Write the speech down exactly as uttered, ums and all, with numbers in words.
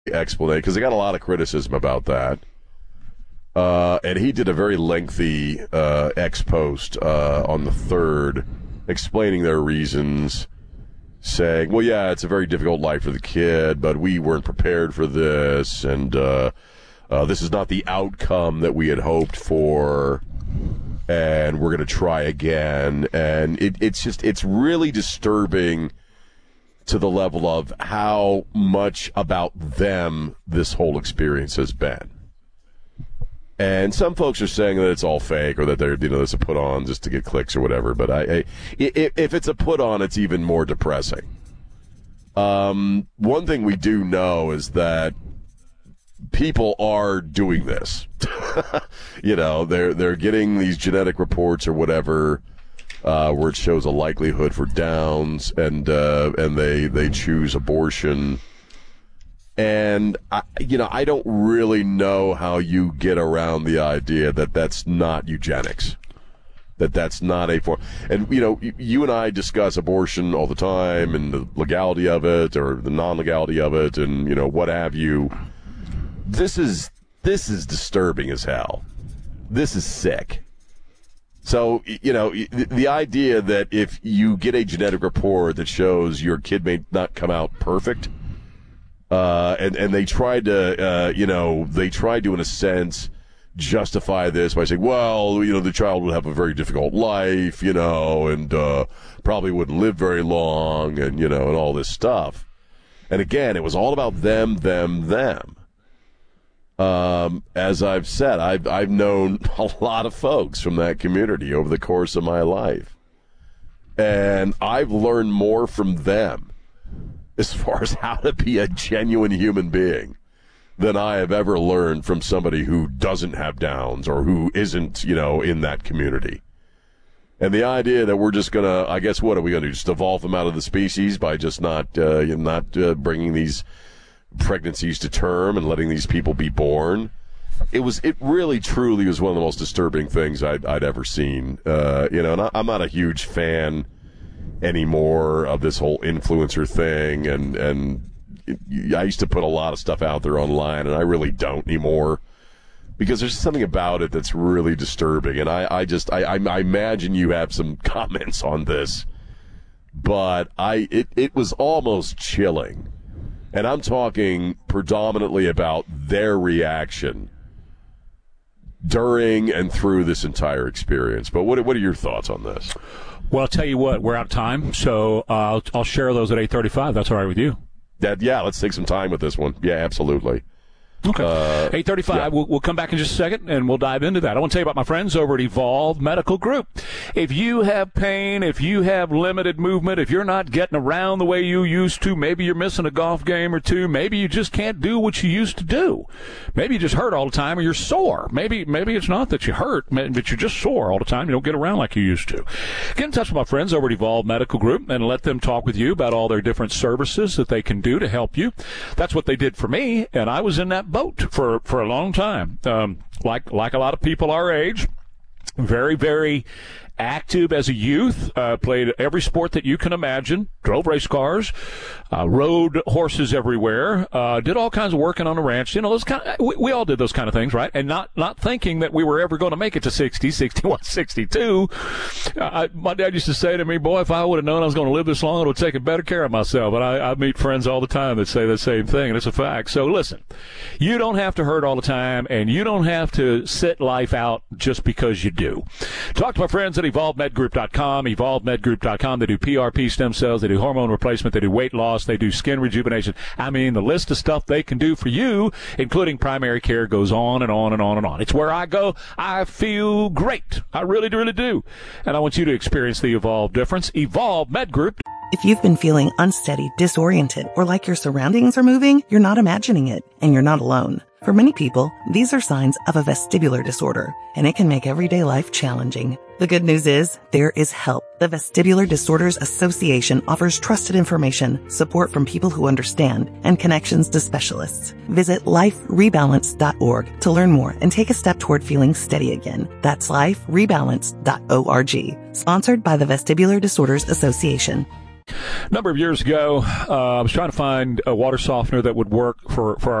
explanation, because they got a lot of criticism about that. Uh, and he did a very lengthy uh, ex post uh, on the third, explaining their reasons, saying, well, yeah, it's a very difficult life for the kid, but we weren't prepared for this, and uh, uh, this is not the outcome that we had hoped for, and we're going to try again. And it, it's just, it's really disturbing to the level of how much about them this whole experience has been. And some folks are saying that it's all fake, or that they're, you know, there's a put on just to get clicks or whatever. But I, I if it's a put on, it's even more depressing. Um, one thing we do know is that people are doing this. You know, they're they're getting these genetic reports or whatever, uh, where it shows a likelihood for Downs, and uh, and they they choose abortion. And, I, you know, I don't really know how you get around the idea that that's not eugenics, that that's not a form. And, you know, you and I discuss abortion all the time, and the legality of it or the non-legality of it, and, you know, what have you. This is this is disturbing as hell. This is sick. So, you know, the, the idea that if you get a genetic report that shows your kid may not come out perfect, Uh, and, and they tried to, uh, you know, they tried to, in a sense, justify this by saying, well, you know, the child would have a very difficult life, you know, and uh, probably wouldn't live very long, and, you know, and all this stuff. And again, it was all about them, them, them. Um, as I've said, I've, I've known a lot of folks from that community over the course of my life. And I've learned more from them as far as how to be a genuine human being than I have ever learned from somebody who doesn't have Downs or who isn't, you know, in that community. And the idea that we're just going to, I guess, what are we going to do? Just evolve them out of the species by just not, uh, you know, not uh, bringing these pregnancies to term and letting these people be born. It was, it really, truly was one of the most disturbing things I'd, I'd ever seen. Uh, you know, and I, I'm not a huge fan anymore of this whole influencer thing, and and I used to put a lot of stuff out there online, and I really don't anymore, because there's something about it that's really disturbing. And I, I just I, I imagine you have some comments on this, but I it, it was almost chilling, and I'm talking predominantly about their reaction during and through this entire experience. But what what are your thoughts on this? Well, I'll tell you what, we're out of time, so uh, I'll, I'll share those at eight thirty-five. That's all right with you? That, yeah, let's take some time with this one. Yeah, absolutely. Okay. Uh, eight thirty-five, yeah. we'll, we'll come back in just a second, and we'll dive into that. I want to tell you about my friends over at Evolve Medical Group. If you have pain, if you have limited movement, if you're not getting around the way you used to, maybe you're missing a golf game or two, maybe you just can't do what you used to do. Maybe you just hurt all the time, or you're sore. Maybe maybe it's not that you hurt, but you're just sore all the time. You don't get around like you used to. Get in touch with my friends over at Evolve Medical Group and let them talk with you about all their different services that they can do to help you. That's what they did for me, and I was in that boat for for a long time. Um, like like a lot of people our age, very, very active as a youth, uh, played every sport that you can imagine, drove race cars, uh, rode horses everywhere, uh, did all kinds of working on a ranch. You know, those kind of, we, we all did those kind of things, right? And not, not thinking that we were ever going to make it to sixty, sixty-one, sixty-two. Uh, I, my dad used to say to me, boy, if I would have known I was going to live this long, I would have taken better care of myself. And I, I meet friends all the time that say the same thing, and it's a fact. So listen, you don't have to hurt all the time, and you don't have to sit life out just because you do. Talk to my friends at evolve med group dot com, evolve med group dot com. They do P R P stem cells, they do hormone replacement, they do weight loss, they do skin rejuvenation. I mean, the list of stuff they can do for you, including primary care, goes on and on and on and on. It's where I go. I feel great. I really, really do. And I want you to experience the Evolve difference. Evolve Med Group. If you've been feeling unsteady, disoriented, or like your surroundings are moving, you're not imagining it, and you're not alone. For many people, these are signs of a vestibular disorder, and it can make everyday life challenging. The good news is, there is help. The Vestibular Disorders Association offers trusted information, support from people who understand, and connections to specialists. Visit life rebalance dot org to learn more and take a step toward feeling steady again. That's life rebalance dot org. Sponsored by the Vestibular Disorders Association. A number of years ago, uh, I was trying to find a water softener that would work for, for our